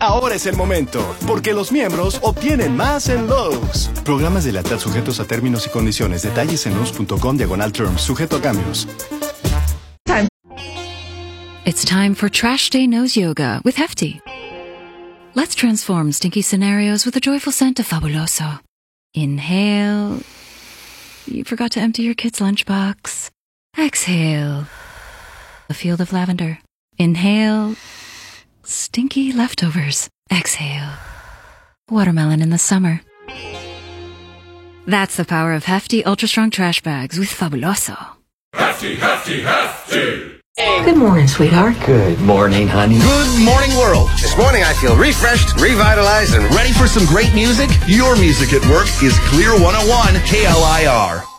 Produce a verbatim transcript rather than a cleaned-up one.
Ahora es el momento, porque los miembros obtienen más en Lowe's. Programas de lealtad sujetos a términos y condiciones. Detalles en Lowe's punto com diagonal terms, sujeto a cambios. Time. It's time for Trash Day Nose Yoga with Hefty. Let's transform stinky scenarios with a joyful scent of Fabuloso. Inhale. You forgot to empty your kid's lunchbox. Exhale. A field of lavender. Inhale. Stinky leftovers. Exhale. Watermelon in the summer. That's the power of Hefty Ultra Strong Trash Bags with Fabuloso. Hefty, Hefty, Hefty! Good morning, sweetheart. Good morning, honey. Good morning, world. This morning I feel refreshed, revitalized, and ready for some great music? Your music at work is Clear one oh one K L I R.